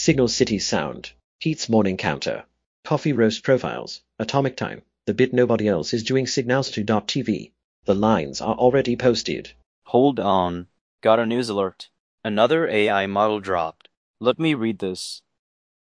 Signal City Sound, Pete's Morning Counter, Coffee Roast Profiles, Atomic Time, The Bit Nobody Else is Doing Signals2.tv. The lines are already posted. Hold on. Got a news alert. Another AI model dropped. Let me read this.